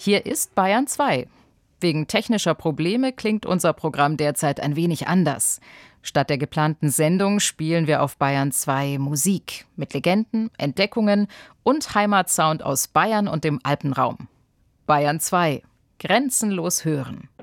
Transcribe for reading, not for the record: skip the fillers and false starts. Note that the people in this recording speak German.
Hier ist Bayern 2. Wegen technischer Probleme klingt unser Programm derzeit ein wenig anders. Statt der geplanten Sendung spielen wir auf Bayern 2 Musik mit Legenden, Entdeckungen und Heimatsound aus Bayern und dem Alpenraum. Bayern 2. Grenzenlos hören.